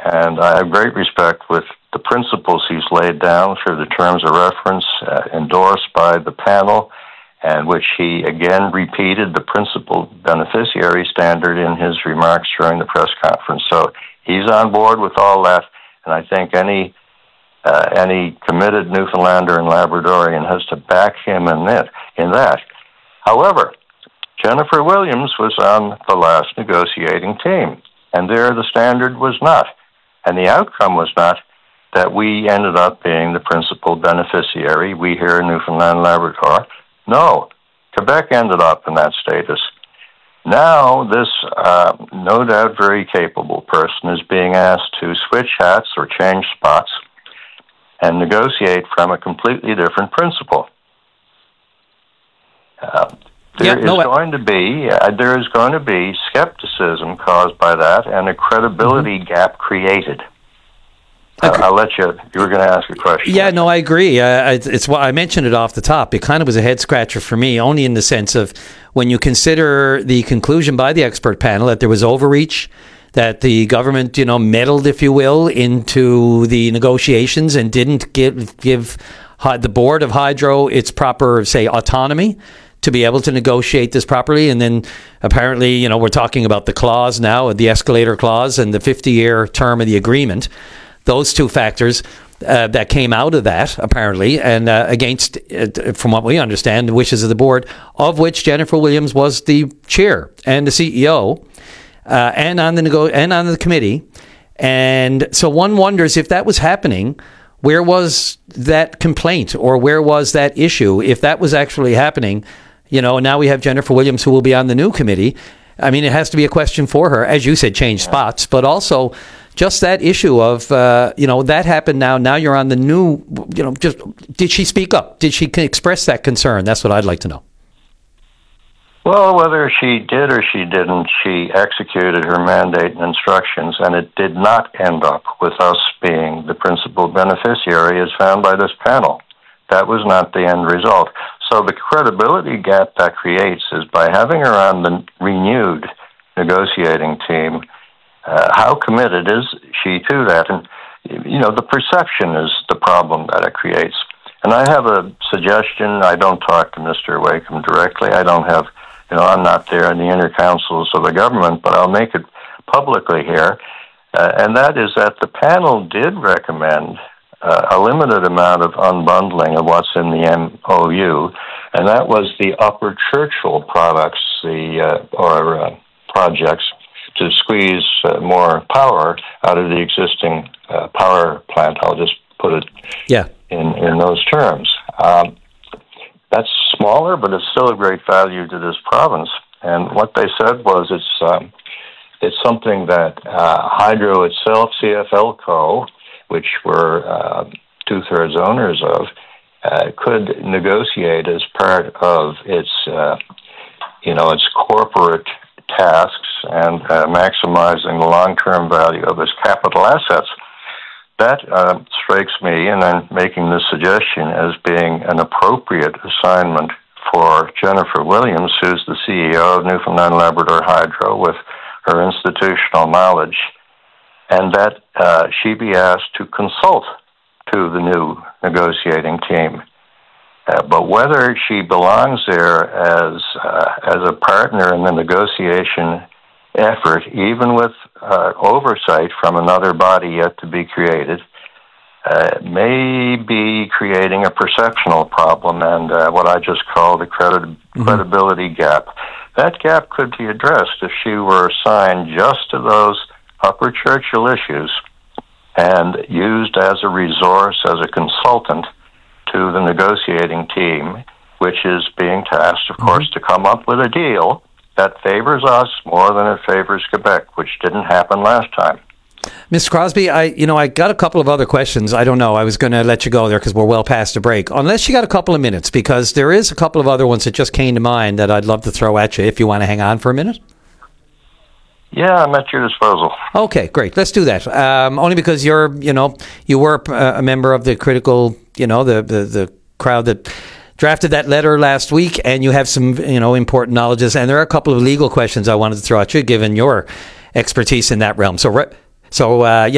and I have great respect with the principles he's laid down through the terms of reference endorsed by the panel, and which he again repeated the principal beneficiary standard in his remarks during the press conference. So he's on board with all that, and I think any committed Newfoundlander and Labradorian has to back him in that. However, Jennifer Williams was on the last negotiating team, and there the standard was not, and the outcome was not that we ended up being the principal beneficiary, we here in Newfoundland and Labrador. No, Quebec ended up in that status. Now this no doubt very capable person is being asked to switch hats or change spots and negotiate from a completely different principle. There is going to be skepticism caused by that and a credibility gap created. I'll let you were going to ask a question. Yeah, no, I agree. It's what I mentioned it off the top. It kind of was a head scratcher for me, only in the sense of when you consider the conclusion by the expert panel that there was overreach, that the government, meddled, if you will, into the negotiations and didn't give the board of Hydro its proper, say, autonomy to be able to negotiate this properly. And then apparently, we're talking about the clause now, the escalator clause and the 50-year term of the agreement. Those two factors that came out of that, apparently, and against, from what we understand, the wishes of the board, of which Jennifer Williams was the chair and the CEO, and on the committee. And so one wonders if that was happening, where was that complaint or where was that issue? If that was actually happening, now we have Jennifer Williams who will be on the new committee. I mean, it has to be a question for her, as you said, change spots, but also just that issue of, that happened now. Now you're on the new, did she speak up? Did she express that concern? That's what I'd like to know. Well, whether she did or she didn't, she executed her mandate and instructions, and it did not end up with us being the principal beneficiary as found by this panel. That was not the end result. So the credibility gap that creates is by having her on the renewed negotiating team, how committed is she to that? And, the perception is the problem that it creates. And I have a suggestion. I don't talk to Mr. Wakeham directly. I don't have, I'm not there in the inner councils of the government, but I'll make it publicly here. And that is that the panel did recommend a limited amount of unbundling of what's in the MOU, and that was the Upper Churchill products, projects, to squeeze more power out of the existing power plant. I'll just put it in those terms. That's smaller, but it's still of great value to this province. And what they said was it's something that Hydro itself, CFLCO, which we're two-thirds owners of, could negotiate as part of its corporate tasks and maximizing the long-term value of its capital assets. That strikes me, and I'm making this suggestion, as being an appropriate assignment for Jennifer Williams, who's the CEO of Newfoundland Labrador Hydro, with her institutional knowledge, and that she be asked to consult to the new negotiating team. But whether she belongs there as a partner in the negotiation effort, even with oversight from another body yet to be created, may be creating a perceptional problem and what I just call the credibility gap. That gap could be addressed if she were assigned just to those Upper Churchill issues and used as a resource, as a consultant to the negotiating team, which is being tasked, of course, to come up with a deal that favors us more than it favors Quebec, which didn't happen last time. Mr. Crosbie, I got a couple of other questions. I don't know. I was going to let you go there because we're well past the break. Unless you got a couple of minutes, because there is a couple of other ones that just came to mind that I'd love to throw at you if you want to hang on for a minute. Yeah, I'm at your disposal. Okay, great. Let's do that. Only because you were a member of the critical, the crowd that drafted that letter last week, and you have some, important knowledges. And there are a couple of legal questions I wanted to throw at you, given your expertise in that realm. So